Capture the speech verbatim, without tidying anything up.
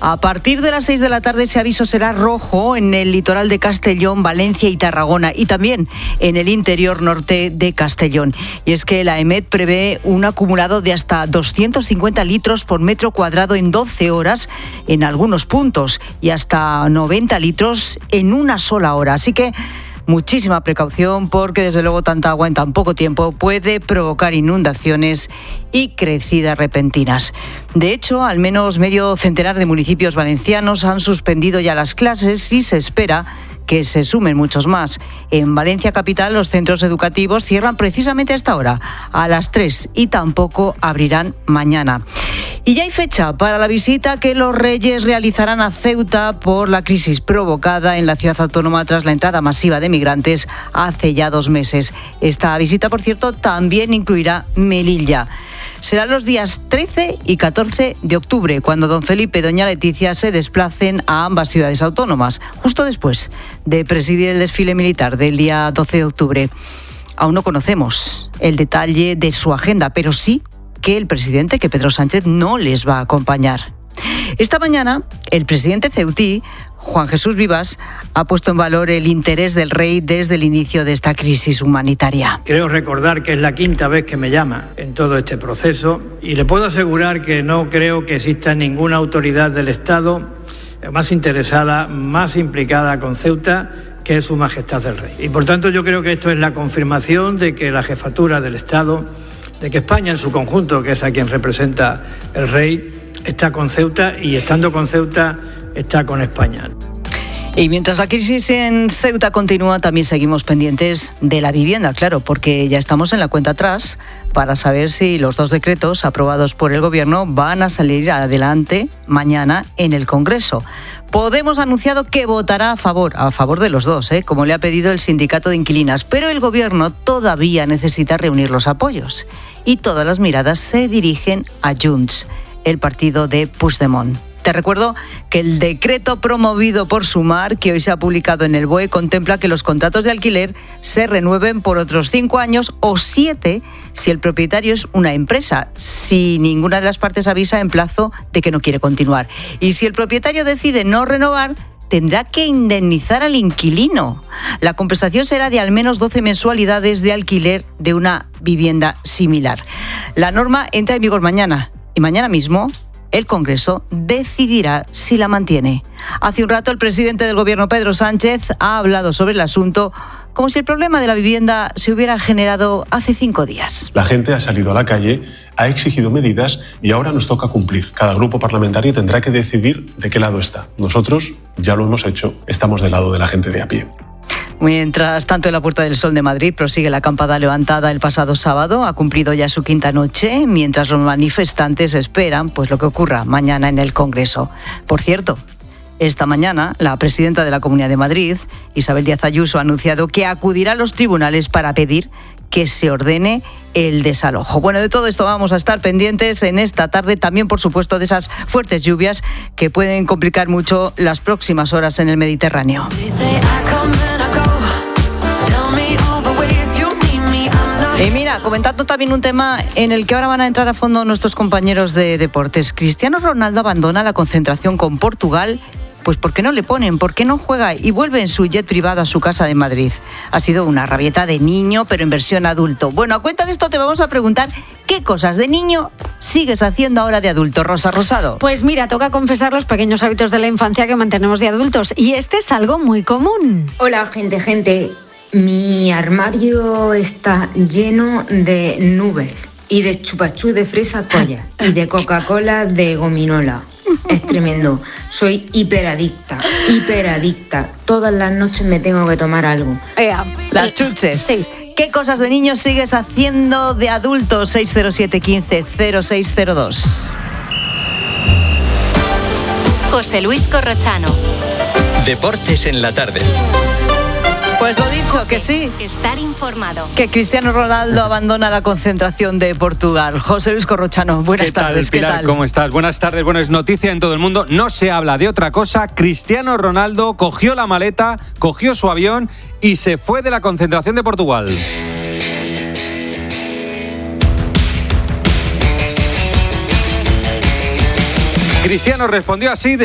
A partir de las seis de la tarde ese aviso será rojo en el litoral de Castellón, Valencia y Tarragona y también en el interior norte de Castellón. Y es que la EMET prevé un acumulado de hasta doscientos cincuenta litros por metro cuadrado en doce horas en algunos puntos y hasta noventa litros en una sola hora. Así que muchísima precaución porque desde luego tanta agua en tan poco tiempo puede provocar inundaciones y crecidas repentinas. De hecho, al menos medio centenar de municipios valencianos han suspendido ya las clases y se espera que se sumen muchos más. En Valencia capital los centros educativos cierran precisamente a esta hora, a las tres, y tampoco abrirán mañana. Y ya hay fecha para la visita que los Reyes realizarán a Ceuta por la crisis provocada en la ciudad autónoma tras la entrada masiva de migrantes hace ya dos meses. Esta visita, por cierto, también incluirá Melilla. Serán los días trece y catorce de octubre, cuando don Felipe y doña Leticia se desplacen a ambas ciudades autónomas, justo después de presidir el desfile militar del día doce de octubre. Aún no conocemos el detalle de su agenda, pero sí que el presidente, que Pedro Sánchez, no les va a acompañar. Esta mañana, el presidente ceutí, Juan Jesús Vivas, ha puesto en valor el interés del rey desde el inicio de esta crisis humanitaria. Creo recordar que es la quinta vez que me llama en todo este proceso y le puedo asegurar que no creo que exista ninguna autoridad del Estado más interesada, más implicada con Ceuta que es Su Majestad el Rey. Y por tanto yo creo que esto es la confirmación de que la jefatura del Estado, de que España en su conjunto, que es a quien representa el Rey, está con Ceuta y estando con Ceuta está con España. Y mientras la crisis en Ceuta continúa, también seguimos pendientes de la vivienda, claro, porque ya estamos en la cuenta atrás para saber si los dos decretos aprobados por el Gobierno van a salir adelante mañana en el Congreso. Podemos ha anunciado que votará a favor, a favor de los dos, ¿eh? como le ha pedido el sindicato de inquilinas, pero el Gobierno todavía necesita reunir los apoyos y todas las miradas se dirigen a Junts, el partido de Puigdemont. Te recuerdo que el decreto promovido por Sumar, que hoy se ha publicado en el B O E, contempla que los contratos de alquiler se renueven por otros cinco años o siete si el propietario es una empresa, si ninguna de las partes avisa en plazo de que no quiere continuar. Y si el propietario decide no renovar, tendrá que indemnizar al inquilino. La compensación será de al menos doce mensualidades de alquiler de una vivienda similar. La norma entra en vigor mañana y mañana mismo el Congreso decidirá si la mantiene. Hace un rato el presidente del Gobierno, Pedro Sánchez, ha hablado sobre el asunto como si el problema de la vivienda se hubiera generado hace cinco días. La gente ha salido a la calle, ha exigido medidas y ahora nos toca cumplir. Cada grupo parlamentario tendrá que decidir de qué lado está. Nosotros ya lo hemos hecho, estamos del lado de la gente de a pie. Mientras tanto, en la Puerta del Sol de Madrid prosigue la acampada levantada el pasado sábado. Ha cumplido ya su quinta noche, mientras los manifestantes esperan pues lo que ocurra mañana en el Congreso. Por cierto, esta mañana la presidenta de la Comunidad de Madrid, Isabel Díaz Ayuso, ha anunciado que acudirá a los tribunales para pedir que se ordene el desalojo. Bueno, de todo esto vamos a estar pendientes en esta tarde, también por supuesto de esas fuertes lluvias que pueden complicar mucho las próximas horas en el Mediterráneo. Y mira, comentando también un tema en el que ahora van a entrar a fondo nuestros compañeros de deportes. Cristiano Ronaldo abandona la concentración con Portugal. Pues ¿por qué no le ponen? ¿Por qué no juega? Y vuelve en su jet privado a su casa de Madrid. Ha sido una rabieta de niño, pero en versión adulto. Bueno, a cuenta de esto te vamos a preguntar qué cosas de niño sigues haciendo ahora de adulto, Rosa Rosado. Pues mira, toca confesar los pequeños hábitos de la infancia que mantenemos de adultos. Y este es algo muy común. Hola, gente, gente. Mi armario está lleno de nubes y de chupachú de fresa toalla y de Coca-Cola de gominola. Es tremendo. Soy hiperadicta, hiperadicta. Todas las noches me tengo que tomar algo. Ea, las chuches. Sí. ¿Qué cosas de niños sigues haciendo de adulto? seis cero siete, quince, cero seis cero dos. José Luis Corrochano. Deportes en la tarde. Pues lo dicho, que sí. Estar informado. Que Cristiano Ronaldo abandona la concentración de Portugal. José Luis Corrochano, buenas ¿Qué tal, tardes. Pilar? ¿Qué tal? ¿Cómo estás? Buenas tardes. Bueno, es noticia en todo el mundo. No se habla de otra cosa. Cristiano Ronaldo cogió la maleta, cogió su avión y se fue de la concentración de Portugal. Cristiano respondió así de